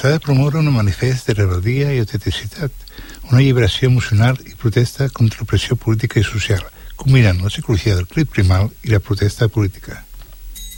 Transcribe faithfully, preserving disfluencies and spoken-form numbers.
s'ha de promoure un manifest de rebel·lia i autenticitat, una lliberació emocional i protesta contra la pressió política i social, combinant la psicologia del crit primal i la protesta política.